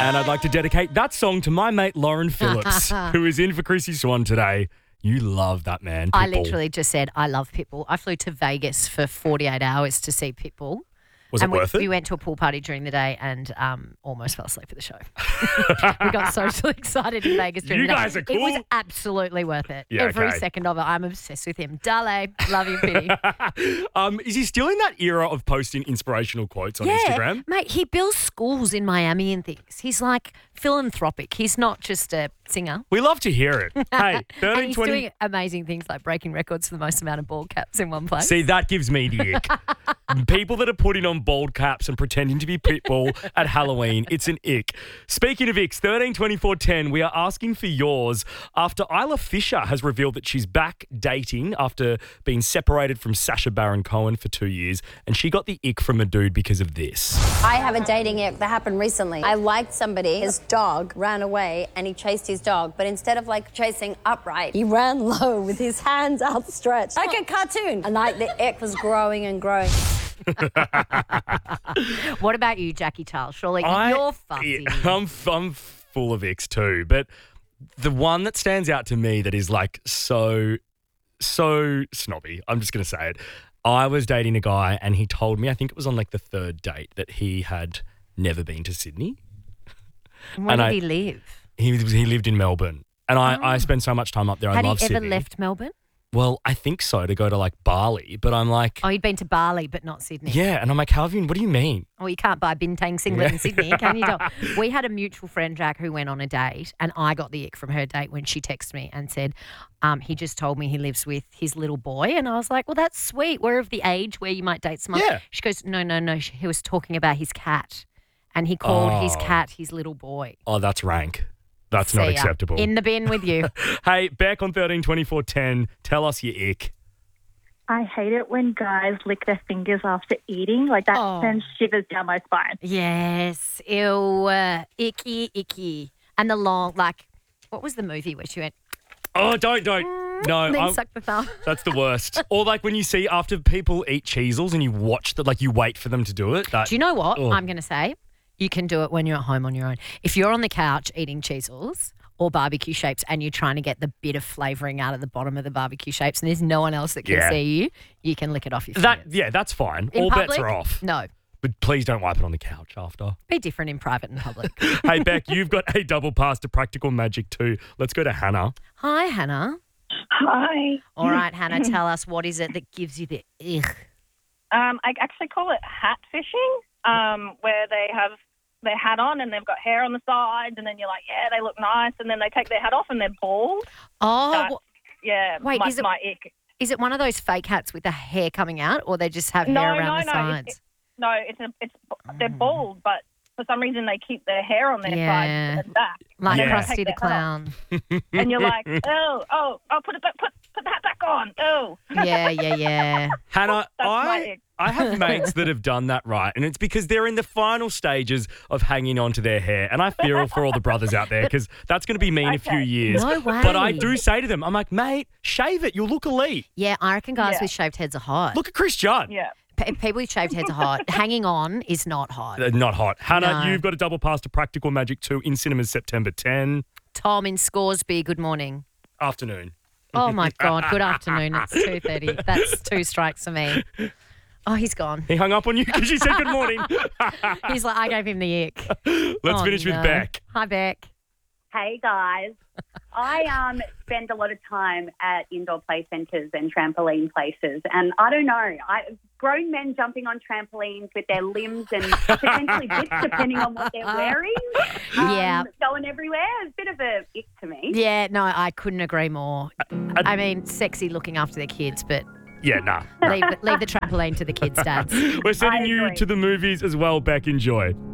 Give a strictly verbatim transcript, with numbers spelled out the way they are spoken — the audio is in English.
And I'd like to dedicate that song to my mate Lauren Phillips, who is in for Chrissy Swan today. You love that man, Pitbull. I literally just said, I love Pitbull. I flew to Vegas for forty-eight hours to see Pitbull. Was and it worth we, it? We went to a pool party during the day and um, almost fell asleep at the show. We got so, so excited in Vegas during You the day. guys are cool. It was absolutely worth it. Yeah, Every okay. second of it. I'm obsessed with him. Dale, love you, Pitty. um, is he still in that era of posting inspirational quotes on yeah, Instagram? mate, he builds schools in Miami and things. He's like philanthropic. He's not just a singer. We love to hear it. Hey, and thirteen he's twenty. doing amazing things like breaking records for the most amount of bald caps in one place. See, that gives me the ick. People that are putting on bald caps and pretending to be Pitbull at Halloween, it's an ick. Speaking of icks, thirteen twenty-four ten, we are asking for yours after Isla Fisher has revealed that she's back dating after being separated from Sacha Baron Cohen for two years, and she got the ick from a dude because of this. I have a dating ick that happened recently. I liked somebody, his dog ran away and he chased his dog, but instead of like chasing upright, he ran low with his hands outstretched like a cartoon. And like the ick was growing and growing. What about you, Jackie Charles? Surely I- you're fussy. Yeah, I'm, f- I'm full of icks too, but the one that stands out to me that is like so, so snobby, I'm just going to say it. I was dating a guy and he told me, I think it was on like the third date, that he had never been to Sydney. Where and did I- he live? He was- he lived in Melbourne. And I, Oh. I spend so much time up there. I Had he love ever Sydney. left Melbourne? Well, I think so, to go to like Bali. But I'm like, Oh, he'd been to Bali, but not Sydney. yeah. And I'm like, how have you, what do you mean? Oh, you can't buy bintang singlet in Sydney, can you? Tell? We had a mutual friend, Jack, who went on a date, and I got the ick from her date when she texted me and said, um, he just told me he lives with his little boy. And I was like, well, that's sweet. We're of the age where you might date someone. Yeah. She goes, no, no, no. She, he was talking about his cat, and he called his Oh. cat his little boy. Oh, that's rank. That's See not ya. acceptable. In the bin with you. Hey, Beck on thirteen twenty-four ten, tell us your ick. I hate it when guys lick their fingers after eating. Like that Oh. sends shivers down my spine. Yes. Ew. Uh, icky, icky. And the long, like, what was the movie where she went, Oh, don't, don't. No, and then I'm- suck the thumb? that's the worst. Or like when you see after people eat cheesels and you watch that, like you wait for them to do it. That, Do you know what Oh. I'm going to say? You can do it when you're at home on your own. If you're on the couch eating cheesels or barbecue shapes and you're trying to get the bit of flavouring out of the bottom of the barbecue shapes and there's no one else that can Yeah. see you, you can lick it off your that, fingers. yeah, that's fine. In All public, bets are off. No. But please don't wipe it on the couch after. Be different in private and public. Hey, Beck, you've got a double pass to Practical Magic too. Let's go to Hannah. Hi, Hannah. Hi. All right, Hannah, tell us, what is it that gives you the ugh? Um, I actually call it hat fishing, um, where they have their hat on and they've got hair on the sides, and then you're like, yeah, they look nice, and then they take their hat off and they're bald. Oh, That- wha- Yeah, Wait, my, is it- my ick. is it one of those fake hats with the hair coming out or they just have No, hair around no, the no, sides? it's- No, it's a, it's they're bald, but for some reason they keep their hair on their Yeah. sides and back. Like Yeah. Krusty the Clown. And you're like, oh, oh, oh, put it back, put put the hat back on. Oh, Yeah, yeah, yeah. Hannah, That's my I, ick. I have mates that have done that right, and it's because they're in the final stages of hanging on to their hair. And I feel for all the brothers out there because that's going to be me in a few Okay. years. No way. But I do say to them, I'm like, mate, shave it. You'll look elite. Yeah, I reckon guys Yeah. with shaved heads are hot. Look at Chris Judd. yeah. P- people with shaved heads are hot. Hanging on is not hot. Uh, Not hot. Hannah, No. you've got a double pass to Practical Magic two in cinemas September tenth. Tom in Scoresby, good morning. Afternoon. Oh, my God. Good afternoon. It's two thirty. That's two strikes for me. Oh, he's gone. He hung up on you because you said good morning. He's like, I gave him the ick. Let's Oh, finish no. with Beck. Hi, Beck. Hey guys, I um spend a lot of time at indoor play centres and trampoline places, and I don't know, I grown men jumping on trampolines with their limbs and potentially bits depending on what they're wearing, um, Yeah. going everywhere. It's a bit of a ick to me. Yeah, no, I couldn't agree more. I- I mean, sexy looking after their kids, but Yeah, nah. leave, leave the trampoline to the kids' dads. We're sending I you agree. to the movies as well, Beck. Enjoy.